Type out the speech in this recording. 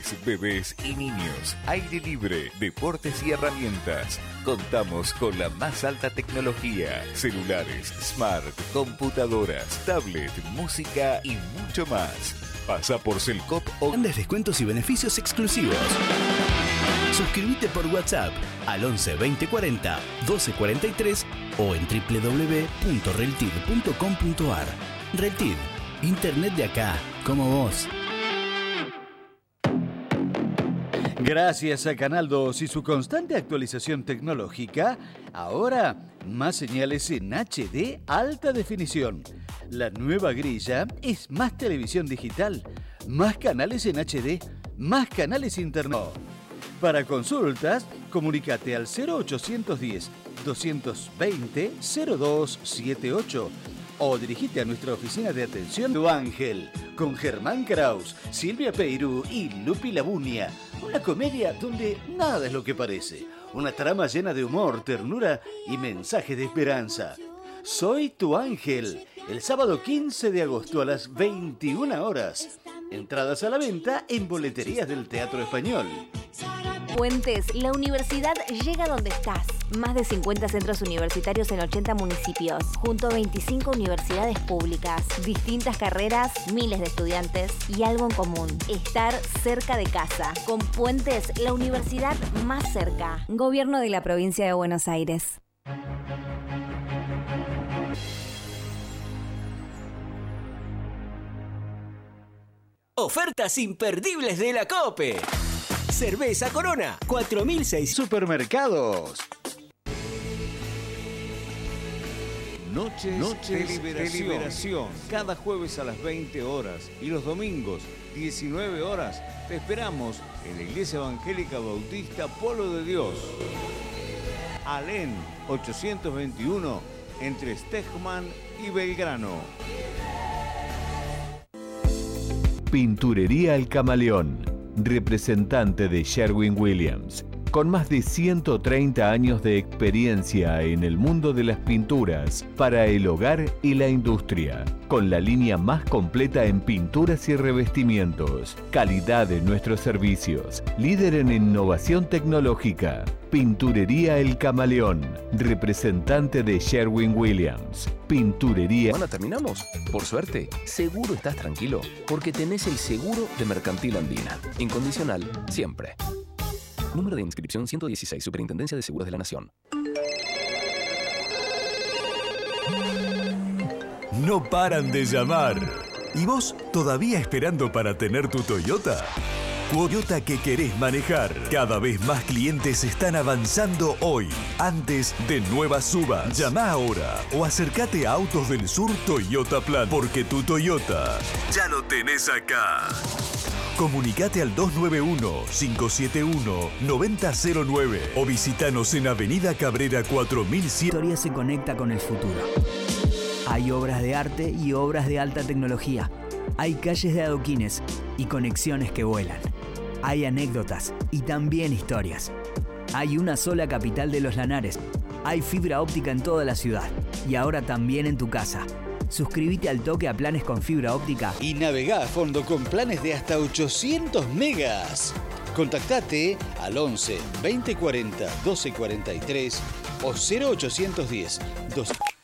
mujeres, bebés y niños, aire libre, deportes y herramientas. Contamos con la más alta tecnología, celulares, smart, computadoras, tablet, música y mucho más. Pasa por Selcop o grandes descuentos y beneficios exclusivos. Suscríbete por WhatsApp al 11 20 40 12 43 o en www.reltid.com.ar. Reltid, internet de acá, como vos. Gracias a Canal 2 y su constante actualización tecnológica, ahora más señales en HD alta definición. La nueva grilla es más televisión digital, más canales en HD, más canales internet. Para consultas, comunícate al 0810 220 0278 o dirigite a nuestra oficina de atención Tu Ángel, con Germán Kraus, Silvia Peirú y Lupi Labunia. Una comedia donde nada es lo que parece. Una trama llena de humor, ternura y mensajes de esperanza. Soy Tu Ángel, el sábado 15 de agosto a las 21 horas. Entradas a la venta en boleterías del Teatro Español. Puentes, la universidad llega donde estás. Más de 50 centros universitarios en 80 municipios, junto a 25 universidades públicas, distintas carreras, miles de estudiantes y algo en común: estar cerca de casa. Con Puentes, la universidad más cerca. Gobierno de la Provincia de Buenos Aires. Ofertas imperdibles de la COPE. Cerveza Corona, 4.600. Supermercados. Noches de liberación. Cada jueves a las 20 horas y los domingos, 19 horas, te esperamos en la Iglesia Evangélica Bautista Polo de Dios. Alén 821, entre Stegman y Belgrano. Pinturería El Camaleón, representante de Sherwin-Williams, con más de 130 años de experiencia en el mundo de las pinturas para el hogar y la industria, con la línea más completa en pinturas y revestimientos, calidad en nuestros servicios, líder en innovación tecnológica. Pinturería El Camaleón, representante de Sherwin-Williams. Pinturería. Bueno, terminamos. Por suerte, seguro estás tranquilo, porque tenés el seguro de Mercantil Andina. Incondicional, siempre. Número de inscripción 116, Superintendencia de Seguros de la Nación. No paran de llamar. ¿Y vos todavía esperando para tener tu Toyota? Toyota que querés manejar. Cada vez más clientes están avanzando hoy, antes de nuevas subas. Llama ahora o acércate a Autos del Sur Toyota Plan, porque tu Toyota ya lo tenés acá. Comunicate al 291-571-9009 o visitanos en Avenida Cabrera 4000. Historia se conecta con el futuro. Hay obras de arte y obras de alta tecnología. Hay calles de adoquines y conexiones que vuelan. Hay anécdotas y también historias. Hay una sola capital de los Lanares. Hay fibra óptica en toda la ciudad y ahora también en tu casa. Suscríbete al toque a planes con fibra óptica y navegá a fondo con planes de hasta 800 megas. Contactate al 11 20 40 12 43 o 0810 2.